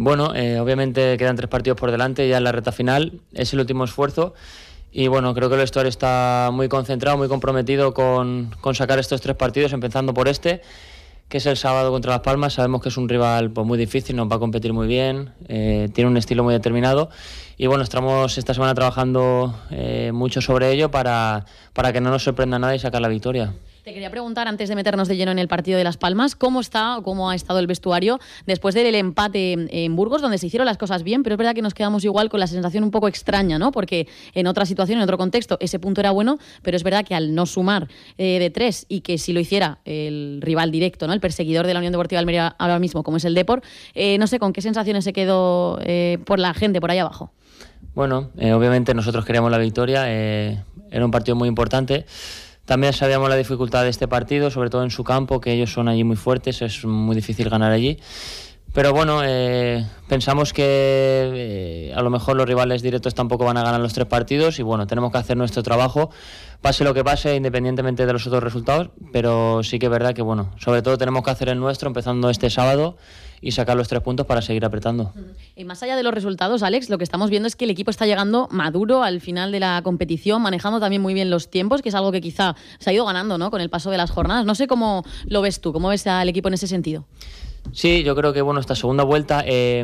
Bueno, obviamente quedan 3 partidos por delante, ya en la recta final, es el último esfuerzo y bueno, creo que el vestuario está muy concentrado, muy comprometido con sacar estos 3 partidos, empezando por este, que es el sábado contra Las Palmas. Sabemos que es un rival pues, muy difícil, nos va a competir muy bien, tiene un estilo muy determinado y bueno, estamos esta semana trabajando mucho sobre ello para que no nos sorprenda nada y sacar la victoria. Te quería preguntar, antes de meternos de lleno en el partido de Las Palmas, ¿cómo ha estado el vestuario después del empate en Burgos, donde se hicieron las cosas bien, pero es verdad que nos quedamos igual con la sensación un poco extraña, ¿no? Porque en otra situación, en otro contexto, ese punto era bueno, pero es verdad que al no sumar de 3 y que si lo hiciera el rival directo, ¿no? El perseguidor de la Unión Deportiva Almería ahora mismo, como es el Depor, no sé con qué sensaciones se quedó por la gente por ahí abajo. Bueno, obviamente nosotros queríamos la victoria, era un partido muy importante. También sabíamos la dificultad de este partido, sobre todo en su campo, que ellos son allí muy fuertes, es muy difícil ganar allí. Pero bueno, pensamos que a lo mejor los rivales directos tampoco van a ganar los 3 partidos y bueno, tenemos que hacer nuestro trabajo, pase lo que pase, independientemente de los otros resultados, pero sí que es verdad que bueno, sobre todo tenemos que hacer el nuestro empezando este sábado y sacar los 3 puntos para seguir apretando. Y más allá de los resultados, Alex, lo que estamos viendo es que el equipo está llegando maduro al final de la competición, manejando también muy bien los tiempos, que es algo que quizá se ha ido ganando, ¿no? Con el paso de las jornadas. No sé cómo lo ves tú, cómo ves al equipo en ese sentido. Sí, yo creo que bueno, esta segunda vuelta,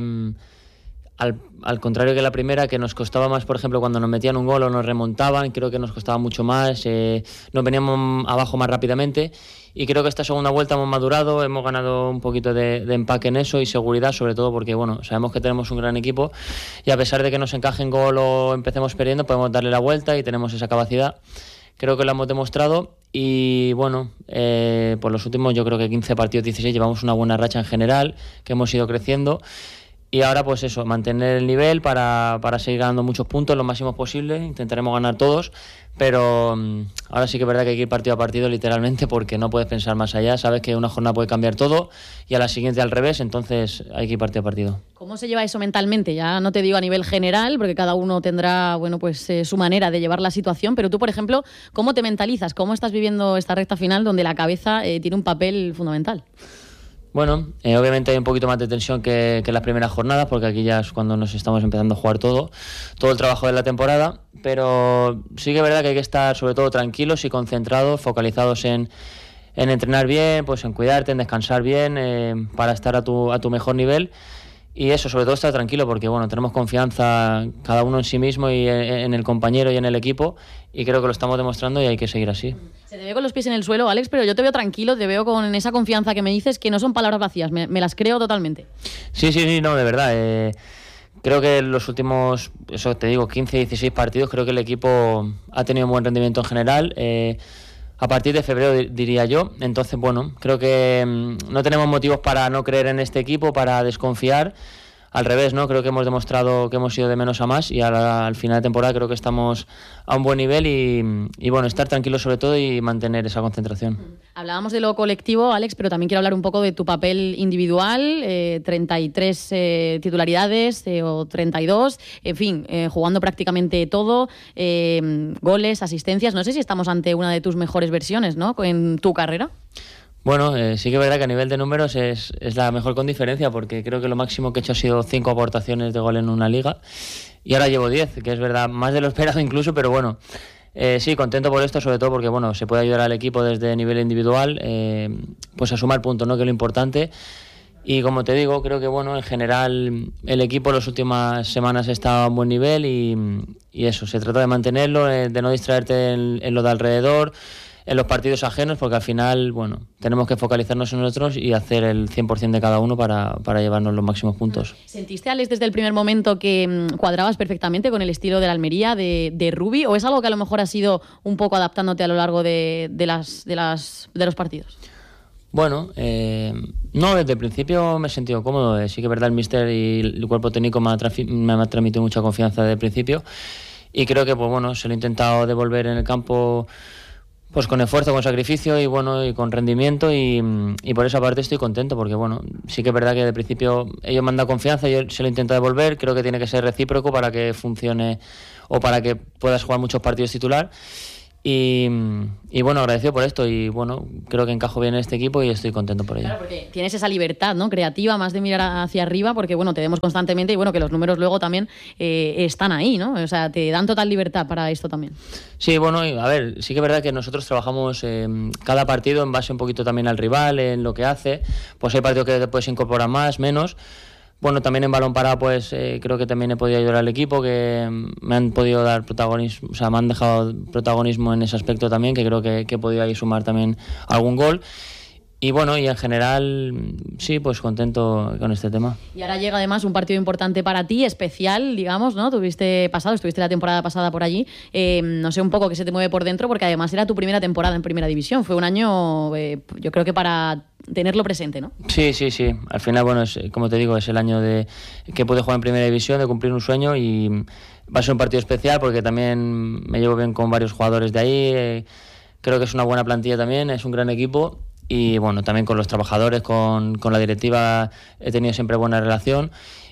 al contrario que la primera, que nos costaba más, por ejemplo, cuando nos metían un gol o nos remontaban, creo que nos costaba mucho más, nos veníamos abajo más rápidamente y creo que esta segunda vuelta hemos madurado, hemos ganado un poquito de empaque en eso y seguridad, sobre todo porque bueno, sabemos que tenemos un gran equipo y a pesar de que nos encaje en gol o empecemos perdiendo, podemos darle la vuelta y tenemos esa capacidad. Creo que lo hemos demostrado y bueno, por los últimos yo creo que 15 partidos, 16, llevamos una buena racha en general, que hemos ido creciendo y ahora pues eso, mantener el nivel para seguir ganando muchos puntos, lo máximos posible, intentaremos ganar todos, pero ahora sí que es verdad que hay que ir partido a partido literalmente porque no puedes pensar más allá, sabes que una jornada puede cambiar todo y a la siguiente al revés, entonces hay que ir partido a partido. ¿Cómo se lleva eso mentalmente? Ya no te digo a nivel general, porque cada uno tendrá bueno, pues, su manera de llevar la situación, pero tú, por ejemplo, ¿cómo te mentalizas? ¿Cómo estás viviendo esta recta final donde la cabeza tiene un papel fundamental? Bueno, obviamente hay un poquito más de tensión que las primeras jornadas, porque aquí ya es cuando nos estamos empezando a jugar todo el trabajo de la temporada, pero sí que es verdad que hay que estar sobre todo tranquilos y concentrados, focalizados en entrenar bien, pues en cuidarte, en descansar bien, para estar a tu mejor nivel. Y eso, sobre todo estar tranquilo porque bueno, tenemos confianza cada uno en sí mismo y en el compañero y en el equipo y creo que lo estamos demostrando y hay que seguir así. Se te ve con los pies en el suelo, Alex, pero yo te veo tranquilo, te veo con esa confianza que me dices que no son palabras vacías, me las creo totalmente. Sí, no, de verdad. Creo que en los últimos, eso te digo, 15, 16 partidos, creo que el equipo ha tenido un buen rendimiento en general. A partir de febrero diría yo, entonces bueno, creo que no tenemos motivos para no creer en este equipo, para desconfiar, al revés, ¿no? Creo que hemos demostrado que hemos ido de menos a más y al final de temporada creo que estamos a un buen nivel y bueno, estar tranquilos sobre todo y mantener esa concentración. Hablábamos de lo colectivo, Alex, pero también quiero hablar un poco de tu papel individual, 33 titularidades o 32, en fin, jugando prácticamente todo, goles, asistencias, no sé si estamos ante una de tus mejores versiones, ¿no?, en tu carrera. Bueno, sí que es verdad que a nivel de números es la mejor con diferencia porque creo que lo máximo que he hecho ha sido 5 aportaciones de gol en una liga y ahora llevo 10, que es verdad, más de lo esperado incluso, pero bueno, sí, contento por esto, sobre todo porque bueno, se puede ayudar al equipo desde nivel individual, pues a sumar puntos, ¿no?, que es lo importante. Y como te digo, creo que bueno, en general el equipo en las últimas semanas está a un buen nivel y eso, se trata de mantenerlo, de no distraerte en lo de alrededor, en los partidos ajenos, porque al final, bueno, tenemos que focalizarnos en nosotros y hacer el 100% de cada uno para llevarnos los máximos puntos. ¿Sentiste, Alex, desde el primer momento que cuadrabas perfectamente con el estilo de la Almería, de Rubi, o es algo que a lo mejor has ido un poco adaptándote a lo largo de los partidos? Bueno, no, desde el principio me he sentido cómodo. Sí que es verdad, el míster y el cuerpo técnico me ha transmitido mucha confianza desde el principio y creo que pues bueno, se lo he intentado devolver en el campo pues con esfuerzo, con sacrificio y bueno, y con rendimiento y por esa parte estoy contento porque bueno, sí que es verdad que desde el principio ellos me han dado confianza, yo se lo intento devolver, creo que tiene que ser recíproco para que funcione o para que puedas jugar muchos partidos titular. Y bueno, agradecido por esto y bueno, creo que encajo bien en este equipo y estoy contento por ello. Claro, porque tienes esa libertad, ¿no? Creativa, más de mirar hacia arriba, porque bueno, te vemos constantemente y bueno, que los números luego también están ahí, ¿no? O sea, te dan total libertad para esto también. Sí, bueno, a ver, sí que es verdad que nosotros trabajamos cada partido en base un poquito también al rival, en lo que hace. Pues hay partidos que te puedes incorporar más, menos. Bueno, también en balón parado, pues creo que también he podido ayudar al equipo, que me han podido dar protagonismo, o sea, me han dejado protagonismo en ese aspecto también, que creo que he podido ahí sumar también algún gol. Y bueno, y en general, sí, pues contento con este tema. Y ahora llega además un partido importante para ti, especial, digamos, ¿no? Estuviste la temporada pasada por allí. No sé un poco qué se te mueve por dentro, porque además era tu primera temporada en Primera División. Fue un año, yo creo que para tenerlo presente, ¿no? Sí. Al final, bueno, como te digo, es el año de que pude jugar en Primera División, de cumplir un sueño y va a ser un partido especial porque también me llevo bien con varios jugadores de ahí. Creo que es una buena plantilla también, es un gran equipo. Y bueno, también con los trabajadores, con la directiva he tenido siempre buena relación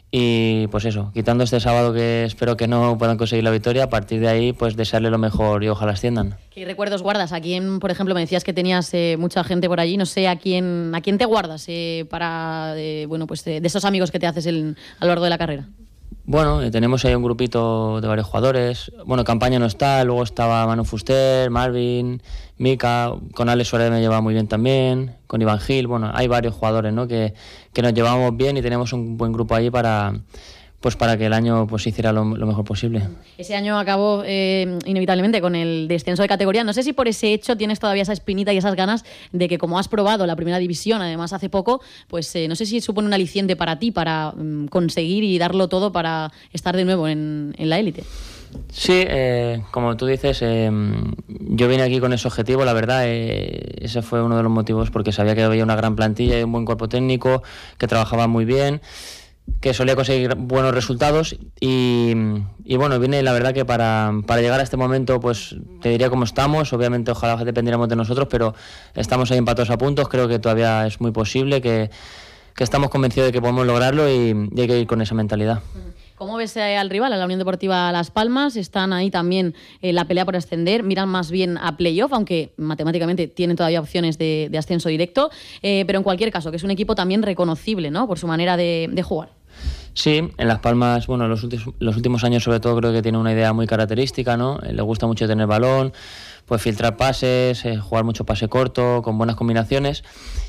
y pues eso, quitando este sábado que espero que no puedan conseguir la victoria, a partir de ahí pues desearle lo mejor y ojalá asciendan. ¿Qué recuerdos guardas? ¿A quién, por ejemplo, me decías que tenías mucha gente por allí? No sé, ¿a quién te guardas para bueno, pues de esos amigos que te haces a lo largo de la carrera? Bueno, tenemos ahí un grupito de varios jugadores. Bueno, Campaña no está, luego estaba Manu Fuster, Marvin, Mika, con Alex Suárez me llevaba muy bien también, con Iván Gil. Bueno, hay varios jugadores, ¿no? que nos llevamos bien y tenemos un buen grupo ahí para que el año pues hiciera lo mejor posible. Ese año acabó inevitablemente con el descenso de categoría. No sé si por ese hecho tienes todavía esa espinita y esas ganas de que, como has probado la Primera División, además hace poco, pues no sé si supone un aliciente para ti, para conseguir y darlo todo para estar de nuevo en la élite. Sí, como tú dices, yo vine aquí con ese objetivo, la verdad, ese fue uno de los motivos porque sabía que había una gran plantilla y un buen cuerpo técnico, que trabajaba muy bien, que solía conseguir buenos resultados y bueno, viene la verdad que para llegar a este momento pues te diría cómo estamos, obviamente ojalá dependiéramos de nosotros, pero estamos ahí empatados a puntos, creo que todavía es muy posible, que estamos convencidos de que podemos lograrlo y hay que ir con esa mentalidad. ¿Cómo ves al rival, a la Unión Deportiva Las Palmas? Están ahí también en la pelea por ascender, miran más bien a playoff, aunque matemáticamente tienen todavía opciones de ascenso directo, pero en cualquier caso, que es un equipo también reconocible, ¿no?, por su manera de jugar. Sí, en Las Palmas, bueno, los últimos años sobre todo creo que tiene una idea muy característica, ¿no? Le gusta mucho tener balón, pues filtrar pases, jugar mucho pase corto, con buenas combinaciones.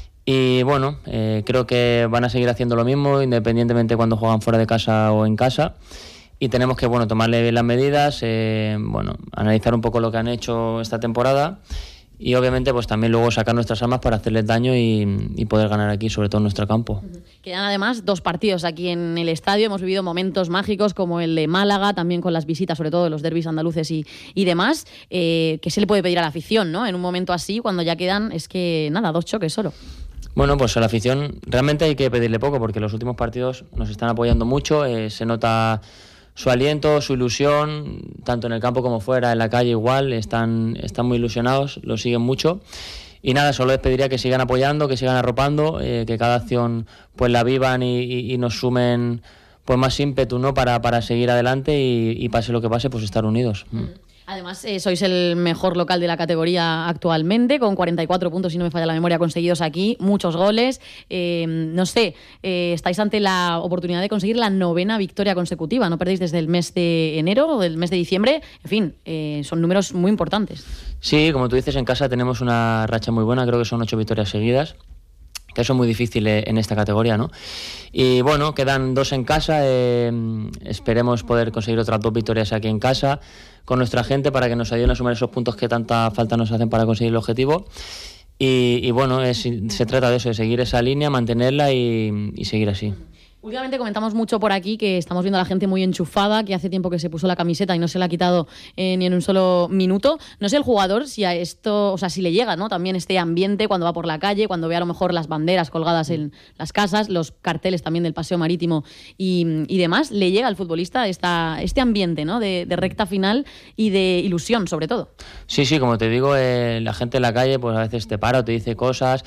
Y bueno, creo que van a seguir haciendo lo mismo independientemente cuando juegan fuera de casa o en casa. Y tenemos que tomarle bien las medidas, analizar un poco lo que han hecho esta temporada y obviamente pues también luego sacar nuestras armas para hacerles daño y poder ganar aquí, sobre todo en nuestro campo. Quedan además 2 partidos aquí en el estadio. Hemos vivido momentos mágicos como el de Málaga, también con las visitas, sobre todo de los derbis andaluces y demás. ¿Qué se le puede pedir a la afición, ¿no?, en un momento así, cuando ya quedan, 2 choques solo? Bueno, pues a la afición realmente hay que pedirle poco porque los últimos partidos nos están apoyando mucho, se nota su aliento, su ilusión, tanto en el campo como fuera, en la calle igual, están muy ilusionados, lo siguen mucho. Y nada, solo les pediría que sigan apoyando, que sigan arropando, que cada acción pues la vivan y nos sumen pues más ímpetu, ¿no?, para seguir adelante y pase lo que pase, pues estar unidos. Además, sois el mejor local de la categoría actualmente, con 44 puntos, si no me falla la memoria, conseguidos aquí, muchos goles. No sé, estáis ante la oportunidad de conseguir la 9ª victoria consecutiva. No perdéis desde el mes de enero o del mes de diciembre. En fin, son números muy importantes. Sí, como tú dices, en casa tenemos una racha muy buena, creo que son 8 victorias seguidas, que eso es muy difícil en esta categoría, ¿no? Y bueno, quedan 2 en casa, esperemos poder conseguir otras 2 victorias aquí en casa con nuestra gente para que nos ayuden a sumar esos puntos que tanta falta nos hacen para conseguir el objetivo. Y bueno, se trata de eso, de seguir esa línea, mantenerla y seguir así. Últimamente comentamos mucho por aquí que estamos viendo a la gente muy enchufada, que hace tiempo que se puso la camiseta y no se la ha quitado ni en un solo minuto. No sé el jugador si a esto, o sea, si le llega, ¿no?, también este ambiente cuando va por la calle, cuando ve a lo mejor las banderas colgadas en las casas, los carteles también del paseo marítimo y demás. ¿Le llega al futbolista este ambiente, ¿no?, de recta final y de ilusión, sobre todo? Sí, como te digo, la gente en la calle pues a veces te para o te dice cosas.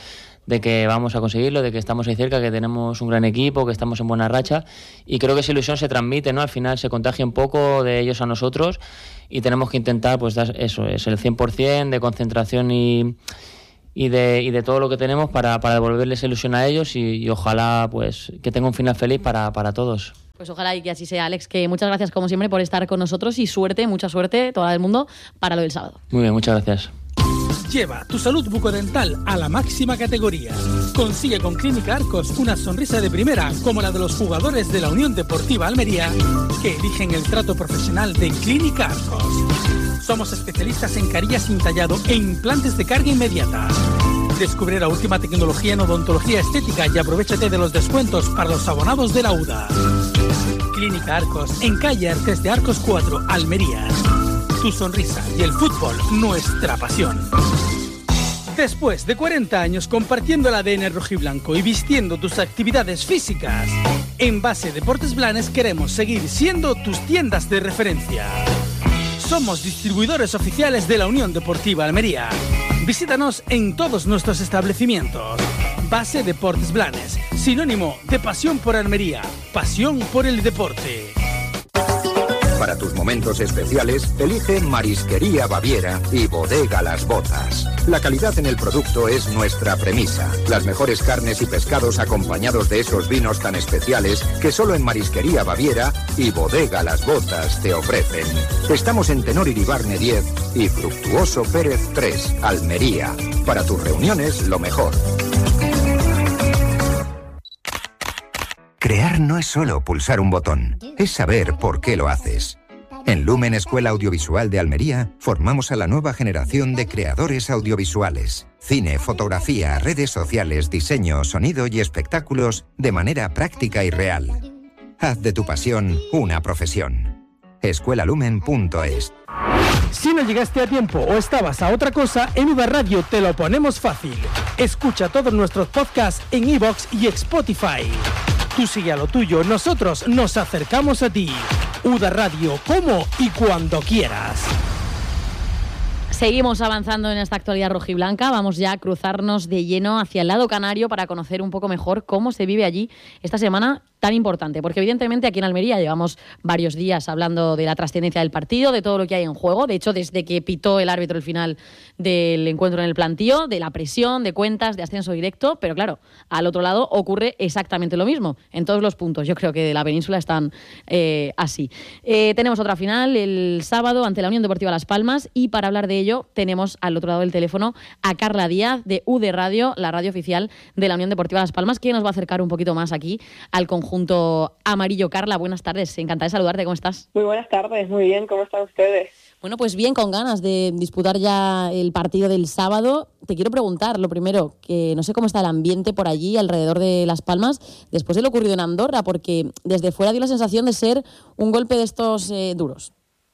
de que vamos a conseguirlo, de que estamos ahí cerca, que tenemos un gran equipo, que estamos en buena racha, y creo que esa ilusión se transmite, ¿no? Al final se contagia un poco de ellos a nosotros y tenemos que intentar pues dar eso, es el 100% de concentración y de todo lo que tenemos para devolverles ilusión a ellos y ojalá pues que tenga un final feliz para todos. Pues ojalá y que así sea, Alex, que muchas gracias como siempre por estar con nosotros y suerte, mucha suerte, toda el mundo, para lo del sábado. Muy bien, muchas gracias. Lleva tu salud bucodental a la máxima categoría. Consigue con Clínica Arcos una sonrisa de primera, como la de los jugadores de la Unión Deportiva Almería, que eligen el trato profesional de Clínica Arcos. Somos especialistas en carillas sin tallado e implantes de carga inmediata. Descubre la última tecnología en odontología estética y aprovéchate de los descuentos para los abonados de la UDA. Clínica Arcos, en calle Artes de Arcos 4, Almería. Tu sonrisa y el fútbol, nuestra pasión. Después de 40 años compartiendo el ADN rojiblanco y vistiendo tus actividades físicas, en Base Deportes Blanes queremos seguir siendo tus tiendas de referencia. Somos distribuidores oficiales de la Unión Deportiva Almería. Visítanos en todos nuestros establecimientos. Base Deportes Blanes, sinónimo de pasión por Almería, pasión por el deporte. Para tus momentos especiales, elige Marisquería Baviera y Bodega Las Botas. La calidad en el producto es nuestra premisa. Las mejores carnes y pescados acompañados de esos vinos tan especiales que solo en Marisquería Baviera y Bodega Las Botas te ofrecen. Estamos en Tenor Iribarne 10 y Fructuoso Pérez 3, Almería. Para tus reuniones, lo mejor. Crear no es solo pulsar un botón, es saber por qué lo haces. En Lumen Escuela Audiovisual de Almería formamos a la nueva generación de creadores audiovisuales. Cine, fotografía, redes sociales, diseño, sonido y espectáculos de manera práctica y real. Haz de tu pasión una profesión. escuelalumen.es. Si no llegaste a tiempo o estabas a otra cosa, en UDA Radio te lo ponemos fácil. Escucha todos nuestros podcasts en iVoox y Spotify. Tú sigue a lo tuyo, nosotros nos acercamos a ti. UDA Radio, como y cuando quieras. Seguimos avanzando en esta actualidad rojiblanca. Vamos ya a cruzarnos de lleno hacia el lado canario para conocer un poco mejor cómo se vive allí esta semana tan importante, porque evidentemente aquí en Almería llevamos varios días hablando de la trascendencia del partido, de todo lo que hay en juego. De hecho, desde que pitó el árbitro el final del encuentro en el plantío, de la presión, de cuentas, de ascenso directo, pero claro, al otro lado ocurre exactamente lo mismo en todos los puntos. Yo creo que de la península están así. Tenemos otra final el sábado ante la Unión Deportiva Las Palmas y para hablar de ello tenemos al otro lado del teléfono a Carla Díaz de UD Radio, la radio oficial de la Unión Deportiva Las Palmas, que nos va a acercar un poquito más aquí al conjunto amarillo. Carla, buenas tardes, encantada de saludarte, ¿cómo estás? Muy buenas tardes, muy bien, ¿cómo están ustedes? Bueno, pues bien, con ganas de disputar ya el partido del sábado. Te quiero preguntar, lo primero, que no sé cómo está el ambiente por allí, alrededor de Las Palmas, después de lo ocurrido en Andorra, porque desde fuera dio la sensación de ser un golpe de estos duros.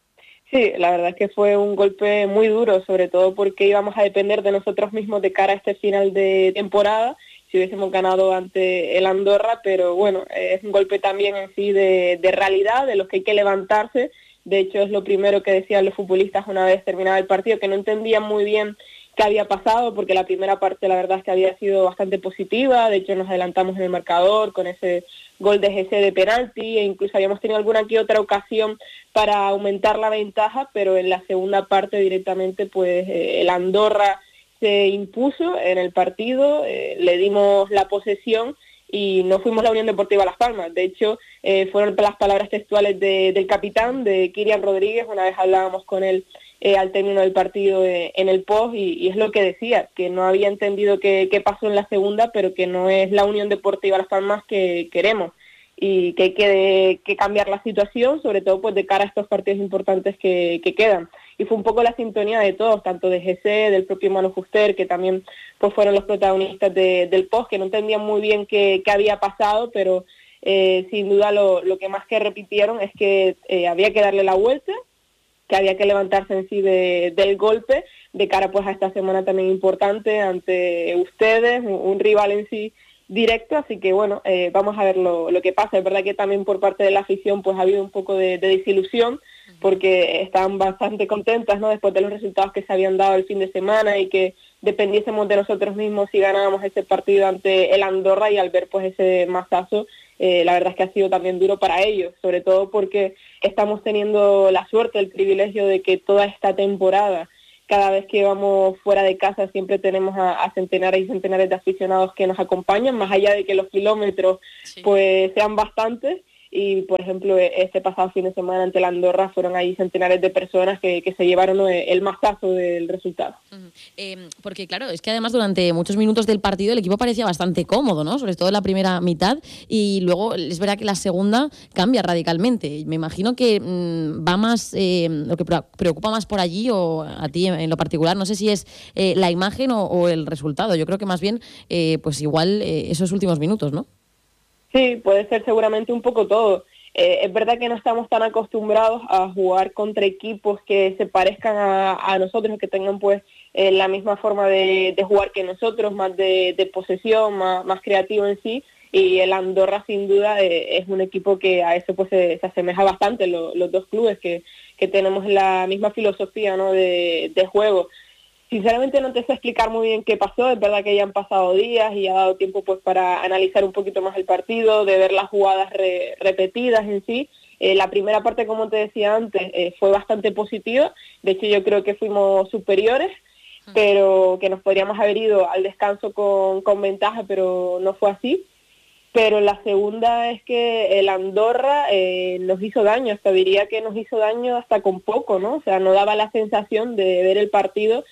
Sí, la verdad es que fue un golpe muy duro, sobre todo porque íbamos a depender de nosotros mismos de cara a este final de temporada, si hubiésemos ganado ante el Andorra, pero bueno, es un golpe también en sí de realidad, de los que hay que levantarse. De hecho, es lo primero que decían los futbolistas una vez terminado el partido, que no entendían muy bien qué había pasado, porque la primera parte la verdad es que había sido bastante positiva. De hecho, nos adelantamos en el marcador con ese gol de GC de penalti, e incluso habíamos tenido alguna que otra ocasión para aumentar la ventaja, pero en la segunda parte directamente pues el Andorra se impuso en el partido, le dimos la posesión y no fuimos la Unión Deportiva Las Palmas. De hecho, fueron las palabras textuales del capitán, de Kirian Rodríguez, una vez hablábamos con él al término del partido en el post, y es lo que decía, que no había entendido qué pasó en la segunda, pero que no es la Unión Deportiva Las Palmas que queremos, y que hay que cambiar la situación, sobre todo pues de cara a estos partidos importantes que quedan. Y fue un poco la sintonía de todos, tanto de GC, del propio Manu Fuster, que también pues fueron los protagonistas del post, que no entendían muy bien qué había pasado, pero sin duda lo que más que repitieron es que había que darle la vuelta, que había que levantarse en sí del golpe, de cara pues a esta semana también importante ante ustedes, un rival en sí directo, así que bueno, vamos a ver lo que pasa. Es verdad que también por parte de la afición pues ha habido un poco de desilusión, porque estaban bastante contentas, ¿no?, después de los resultados que se habían dado el fin de semana y que dependiésemos de nosotros mismos si ganábamos ese partido ante el Andorra, y al ver pues ese mazazo, la verdad es que ha sido también duro para ellos, sobre todo porque estamos teniendo la suerte, el privilegio de que toda esta temporada, cada vez que vamos fuera de casa siempre tenemos a centenares y centenares de aficionados que nos acompañan, más allá de que los kilómetros pues sean bastantes. Y, por ejemplo, este pasado fin de semana ante la Andorra fueron ahí centenares de personas que se llevaron el mazazo del resultado. Porque, claro, es que además durante muchos minutos del partido el equipo parecía bastante cómodo, ¿no? Sobre todo en la primera mitad, y luego es verdad que la segunda cambia radicalmente. Me imagino que va más, lo que preocupa más por allí, o a ti en lo particular, no sé si es la imagen o el resultado. Yo creo que más bien, pues igual esos últimos minutos, ¿no? Sí, puede ser seguramente un poco todo. Es verdad que no estamos tan acostumbrados a jugar contra equipos que se parezcan a nosotros, que tengan pues la misma forma de jugar que nosotros, más de posesión, más creativo en sí, y el Andorra sin duda es un equipo que a eso pues se asemeja bastante, los dos clubes que tenemos la misma filosofía, ¿no?, de juego. Sinceramente no te sé explicar muy bien qué pasó, es verdad que ya han pasado días y ha dado tiempo pues para analizar un poquito más el partido, de ver las jugadas repetidas en sí. La primera parte, como te decía antes, fue bastante positiva, de hecho yo creo que fuimos superiores, pero que nos podríamos haber ido al descanso con ventaja, pero no fue así. Pero la segunda es que el Andorra nos hizo daño, hasta diría que nos hizo daño hasta con poco, ¿no? O sea, no daba la sensación de ver el partido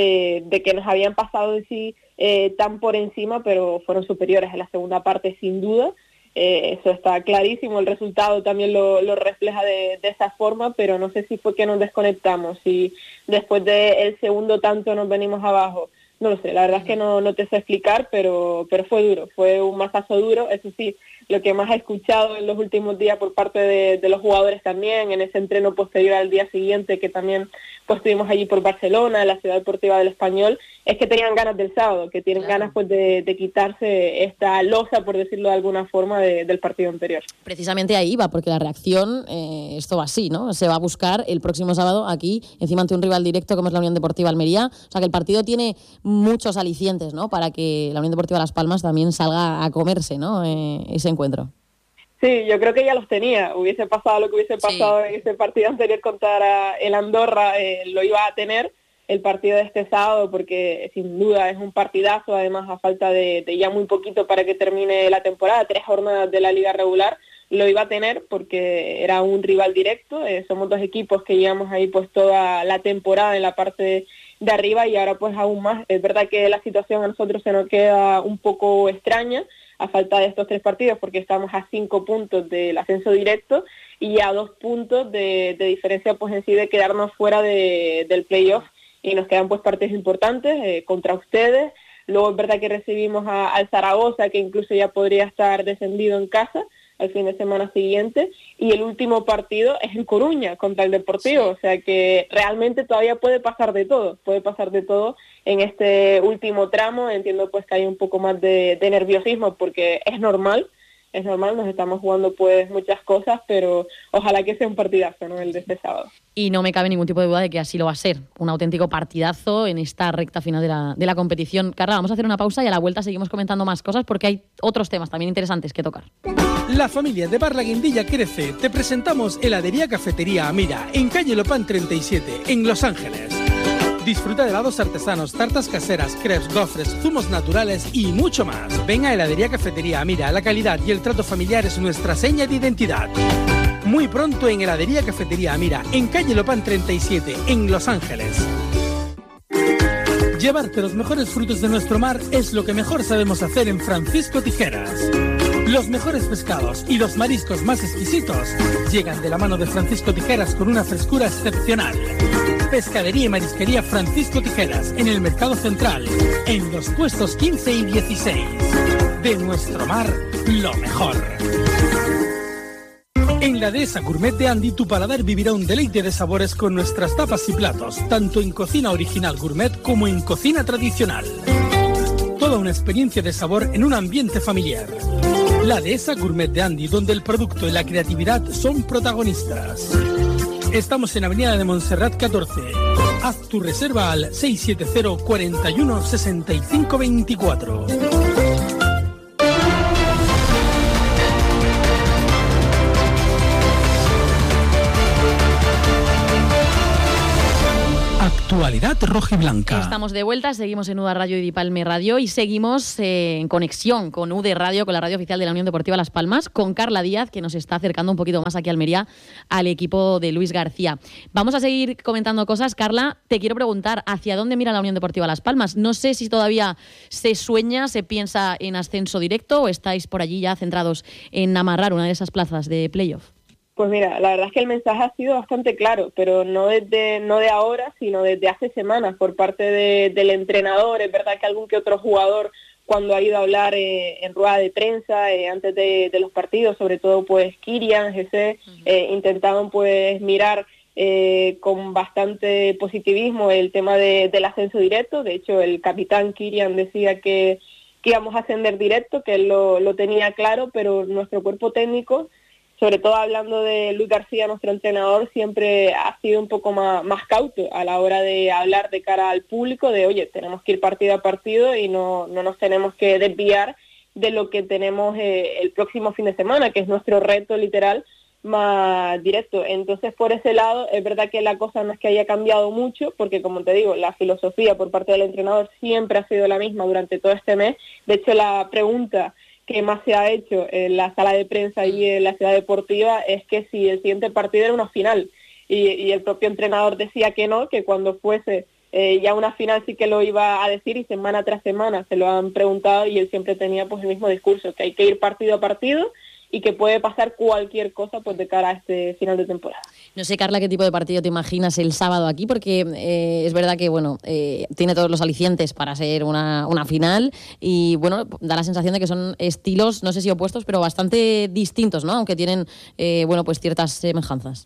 de que nos habían pasado en sí tan por encima, pero fueron superiores en la segunda parte sin duda. Eso está clarísimo, el resultado también lo refleja de esa forma, pero no sé si fue que nos desconectamos, si después del segundo tanto nos venimos abajo. No lo sé, la verdad es que no te sé explicar, pero fue duro, fue un mazazo duro. Eso sí, lo que más he escuchado en los últimos días por parte de los jugadores también, en ese entreno posterior al día siguiente, que también pues estuvimos allí por Barcelona, en la Ciudad Deportiva del Español, es que tenían ganas del sábado, que tienen ganas pues de quitarse esta losa, por decirlo de alguna forma, del partido anterior. Precisamente ahí va, porque la reacción, esto va así, ¿no? Se va a buscar el próximo sábado aquí, encima ante un rival directo como es la Unión Deportiva Almería. O sea que el partido tiene muchos alicientes, ¿no?, para que la Unión Deportiva Las Palmas también salga a comerse, ¿no?, ese encuentro. Sí, yo creo que ya los tenía. Hubiese pasado lo que hubiese pasado en ese partido anterior contra el Andorra, lo iba a tener el partido de este sábado, porque sin duda es un partidazo, además a falta de ya muy poquito para que termine la temporada, 3 jornadas de la liga regular, lo iba a tener porque era un rival directo. Somos dos equipos que llevamos ahí pues toda la temporada en la parte de arriba, y ahora pues aún más. Es verdad que la situación a nosotros se nos queda un poco extraña a falta de estos 3 partidos, porque estamos a 5 puntos del ascenso directo y a 2 puntos de diferencia pues en sí de quedarnos fuera del playoff, y nos quedan pues partidos importantes contra ustedes. Luego es verdad que recibimos al Zaragoza, que incluso ya podría estar descendido en casa al fin de semana siguiente, y el último partido es en Coruña contra el Deportivo, o sea que realmente todavía puede pasar de todo en este último tramo. Entiendo pues que hay un poco más de nerviosismo, porque es normal, nos estamos jugando pues muchas cosas, pero ojalá que sea un partidazo, ¿no?, el de este sábado. Y no me cabe ningún tipo de duda de que así lo va a ser, un auténtico partidazo en esta recta final de la competición. Carla, vamos a hacer una pausa y a la vuelta seguimos comentando más cosas, porque hay otros temas también interesantes que tocar. La familia de Bar La Guindilla crece. Te presentamos Heladería Cafetería Amira, en calle Lopán 37, en Los Ángeles. Disfruta de helados artesanos, tartas caseras, crepes, gofres, zumos naturales y mucho más. Ven a Heladería Cafetería Amira, la calidad y el trato familiar es nuestra seña de identidad. Muy pronto en Heladería Cafetería Amira, en calle Lopán 37, en Los Ángeles. Llevarte los mejores frutos de nuestro mar es lo que mejor sabemos hacer en Francisco Tijeras. Los mejores pescados y los mariscos más exquisitos llegan de la mano de Francisco Tijeras con una frescura excepcional. Pescadería y Marisquería Francisco Tijeras, en el Mercado Central, en los puestos 15 y 16. De nuestro mar, lo mejor. En la Dehesa Gourmet de Andy, tu paladar vivirá un deleite de sabores con nuestras tapas y platos, tanto en cocina original gourmet como en cocina tradicional. Toda una experiencia de sabor en un ambiente familiar. La Dehesa Gourmet de Andy, donde el producto y la creatividad son protagonistas. Estamos en Avenida de Montserrat 14. Haz tu reserva al 670 41 65 24. Actualidad rojiblanca. Estamos de vuelta, seguimos en UDA Radio y Dipalme Radio y seguimos en conexión con UD Radio, con la radio oficial de la Unión Deportiva Las Palmas, con Carla Díaz, que nos está acercando un poquito más aquí a Almería al equipo de Luis García. Vamos a seguir comentando cosas. Carla, te quiero preguntar, ¿hacia dónde mira la Unión Deportiva Las Palmas? No sé si todavía se sueña, se piensa en ascenso directo o estáis por allí ya centrados en amarrar una de esas plazas de playoff. Pues mira, la verdad es que el mensaje ha sido bastante claro, pero no de ahora, sino desde hace semanas por parte del entrenador. Es verdad que algún que otro jugador, cuando ha ido a hablar en rueda de prensa, antes de los partidos, sobre todo pues Kirian, Jesse, intentaban pues mirar con bastante positivismo el tema del ascenso directo. De hecho, el capitán Kirian decía que íbamos a ascender directo, que él lo tenía claro, pero nuestro cuerpo técnico, sobre todo hablando de Luis García, nuestro entrenador, siempre ha sido un poco más cauto a la hora de hablar de cara al público, de oye, tenemos que ir partido a partido y no nos tenemos que desviar de lo que tenemos el próximo fin de semana, que es nuestro reto literal más directo. Entonces, por ese lado, es verdad que la cosa no es que haya cambiado mucho, porque como te digo, la filosofía por parte del entrenador siempre ha sido la misma durante todo este mes. De hecho, la pregunta que más se ha hecho en la sala de prensa y en la ciudad deportiva es que si el siguiente partido era una final, y el propio entrenador decía que no, que cuando fuese ya una final sí que lo iba a decir, y semana tras semana se lo han preguntado y él siempre tenía pues el mismo discurso, que hay que ir partido a partido y que puede pasar cualquier cosa pues de cara a este final de temporada. No sé, Carla, qué tipo de partido te imaginas el sábado aquí, porque es verdad que bueno tiene todos los alicientes para ser una final y bueno, da la sensación de que son estilos, no sé si opuestos, pero bastante distintos, ¿no? Aunque tienen bueno pues ciertas semejanzas.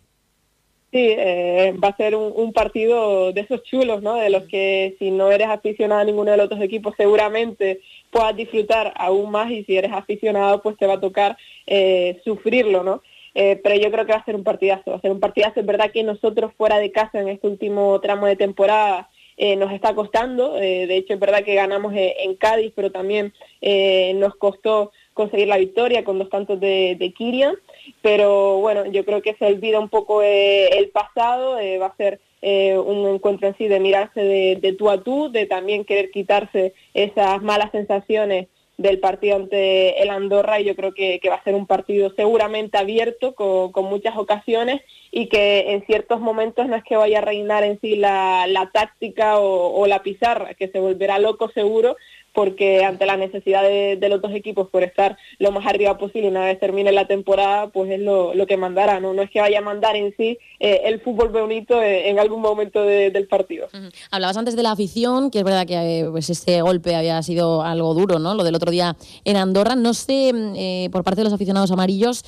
Sí, va a ser un partido de esos chulos, ¿no? De los que si no eres aficionado a ninguno de los otros equipos seguramente puedas disfrutar aún más, y si eres aficionado pues te va a tocar sufrirlo, ¿no? Pero yo creo que va a ser un partidazo, Es verdad que nosotros fuera de casa en este último tramo de temporada nos está costando, de hecho es verdad que ganamos en Cádiz, pero también nos costó conseguir la victoria con 2 tantos de Kirian, pero bueno, yo creo que se olvida un poco el pasado, va a ser un encuentro en sí de mirarse de tú a tú, de también querer quitarse esas malas sensaciones del partido ante el Andorra, y yo creo que va a ser un partido seguramente abierto, con muchas ocasiones, y que en ciertos momentos no es que vaya a reinar en sí la táctica o la pizarra, que se volverá loco seguro, porque ante la necesidad de los dos equipos por estar lo más arriba posible una vez termine la temporada, pues es lo que mandará, no es que vaya a mandar en sí el fútbol bonito en algún momento del partido. Hablabas antes de la afición, que es verdad que pues este golpe había sido algo duro, ¿no? Lo del otro día en Andorra. No sé, por parte de los aficionados amarillos,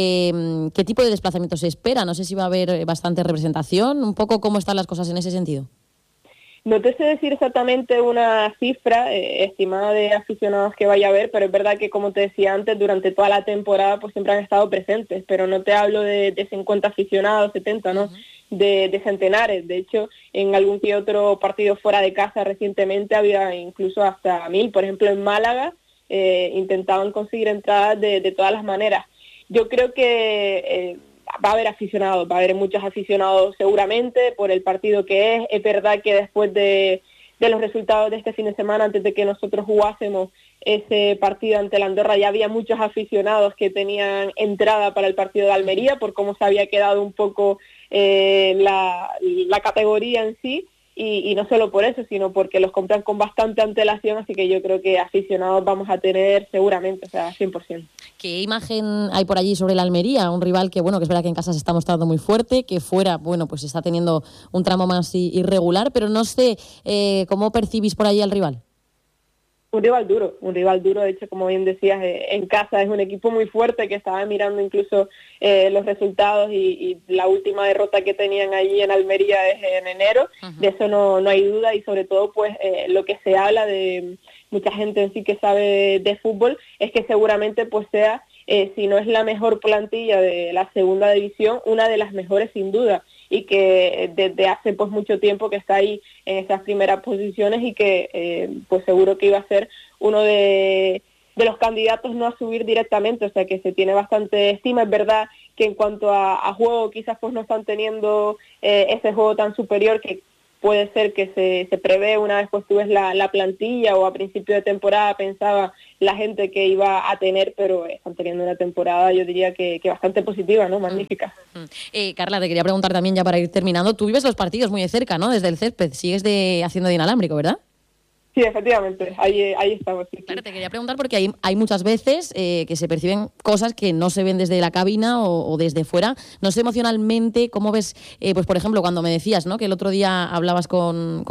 qué tipo de desplazamiento se espera. No sé si va a haber bastante representación, un poco cómo están las cosas en ese sentido. No te sé decir exactamente una cifra estimada de aficionados que vaya a haber, pero es verdad que, como te decía antes, durante toda la temporada pues siempre han estado presentes, pero no te hablo de 50 aficionados, 70, ¿no? De centenares. De hecho, en algún que otro partido fuera de casa recientemente había incluso hasta 1000, por ejemplo en Málaga, intentaban conseguir entradas de todas las maneras. Yo creo que va a haber aficionados, va a haber muchos aficionados seguramente por el partido que es. Es verdad que después de los resultados de este fin de semana, antes de que nosotros jugásemos ese partido ante la Andorra, ya había muchos aficionados que tenían entrada para el partido de Almería, por cómo se había quedado un poco la categoría en sí. Y no solo por eso, sino porque los compran con bastante antelación, así que yo creo que aficionados vamos a tener seguramente, o sea, 100%. ¿Qué imagen hay por allí sobre el Almería? Un rival que, bueno, que es verdad que en casa se está mostrando muy fuerte, que fuera, bueno, pues está teniendo un tramo más irregular, pero no sé, ¿cómo percibís por allí al rival? Un rival duro, de hecho, como bien decías, en casa es un equipo muy fuerte, que estaba mirando incluso los resultados y la última derrota que tenían allí en Almería es en enero. De eso no hay duda, y sobre todo pues lo que se habla de mucha gente en sí que sabe de fútbol, es que seguramente pues sea, si no es la mejor plantilla de la segunda división, una de las mejores sin duda, y que desde hace pues mucho tiempo que está ahí en esas primeras posiciones y que pues seguro que iba a ser uno de los candidatos no a subir directamente, o sea que se tiene bastante estima. Es verdad que en cuanto a juego quizás pues no están teniendo ese juego tan superior que puede ser que se prevé una vez pues tú ves la plantilla, o a principio de temporada pensaba la gente que iba a tener, pero están teniendo una temporada, yo diría que bastante positiva, ¿no? Magnífica. Carla, te quería preguntar también, ya para ir terminando, tú vives los partidos muy de cerca, ¿no? Desde el césped, sigues haciendo de inalámbrico, ¿verdad? Sí, efectivamente, ahí estamos. Sí. Claro, te quería preguntar porque hay muchas veces que se perciben cosas que no se ven desde la cabina o desde fuera. No sé emocionalmente cómo ves, pues por ejemplo, cuando me decías, ¿no?, que el otro día hablabas con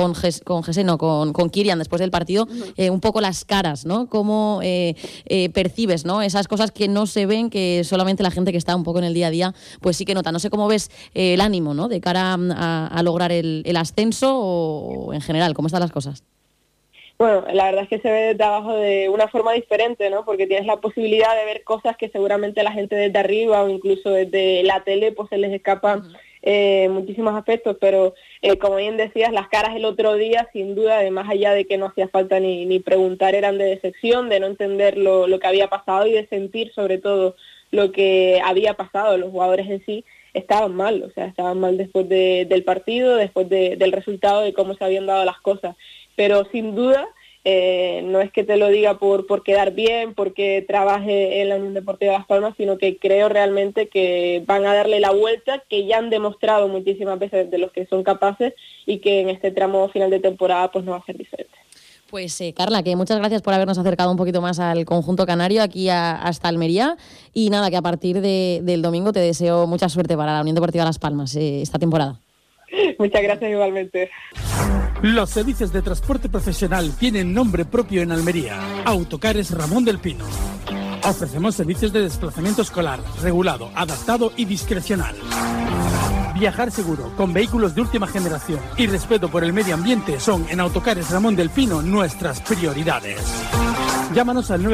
Kirian después del partido, un poco las caras, ¿no? Cómo percibes, ¿no?, esas cosas que no se ven, que solamente la gente que está un poco en el día a día, pues sí que nota. No sé cómo ves el ánimo, ¿no?, de cara a lograr el ascenso, o en general, ¿cómo están las cosas? Bueno, la verdad es que se ve desde abajo de una forma diferente, ¿no? Porque tienes la posibilidad de ver cosas que seguramente la gente desde arriba o incluso desde la tele pues se les escapan muchísimos aspectos, pero como bien decías, las caras el otro día, sin duda, más allá de que no hacía falta ni preguntar, eran de decepción, de no entender lo que había pasado y de sentir sobre todo lo que había pasado. Los jugadores en sí estaban mal, o sea, estaban mal después del partido, después del resultado, de cómo se habían dado las cosas. Pero sin duda, no es que te lo diga por quedar bien, porque trabaje en la Unión Deportiva Las Palmas, sino que creo realmente que van a darle la vuelta, que ya han demostrado muchísimas veces de los que son capaces, y que en este tramo final de temporada pues no va a ser diferente. Pues Carla, que muchas gracias por habernos acercado un poquito más al conjunto canario, aquí hasta Almería, y nada, que a partir del domingo te deseo mucha suerte para la Unión Deportiva Las Palmas esta temporada. Muchas gracias igualmente. Los servicios de transporte profesional tienen nombre propio en Almería. Autocares Ramón del Pino. Ofrecemos servicios de desplazamiento escolar, regulado, adaptado y discrecional. Viajar seguro, con vehículos de última generación y respeto por el medio ambiente son en Autocares Ramón del Pino nuestras prioridades. Llámanos al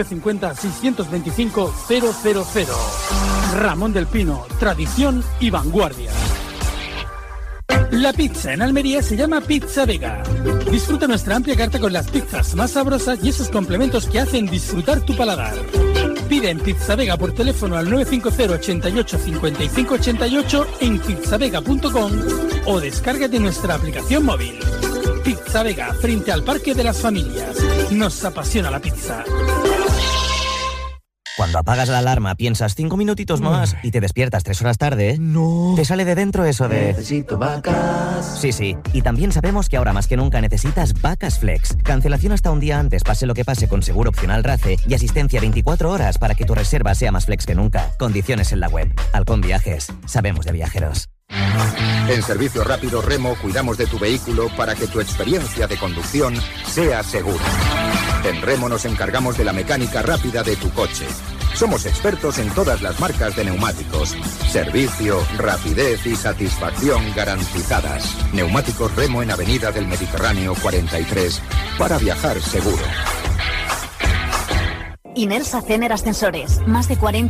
950-625-000. Ramón del Pino, tradición y vanguardia. La pizza en Almería se llama Pizza Vega. Disfruta nuestra amplia carta con las pizzas más sabrosas y esos complementos que hacen disfrutar tu paladar. Pide en Pizza Vega por teléfono al 950 88 55 88 en pizzavega.com o descárgate nuestra aplicación móvil. Pizza Vega, frente al Parque de las Familias. Nos apasiona la pizza. Cuando apagas la alarma piensas 5 minutitos más y te despiertas 3 horas tarde, No. te sale de dentro eso de... Necesito vacas. Sí. Y también sabemos que ahora más que nunca necesitas Vacas Flex. Cancelación hasta un día antes, pase lo que pase, con seguro opcional RACE y asistencia 24 horas para que tu reserva sea más flex que nunca. Condiciones en la web. Halcón Viajes. Sabemos de viajeros. En Servicio Rápido Remo cuidamos de tu vehículo para que tu experiencia de conducción sea segura. En Remo nos encargamos de la mecánica rápida de tu coche. Somos expertos en todas las marcas de neumáticos. Servicio, rapidez y satisfacción garantizadas. Neumáticos Remo en Avenida del Mediterráneo 43 para viajar seguro. Inersa Cener Ascensores. Más de 40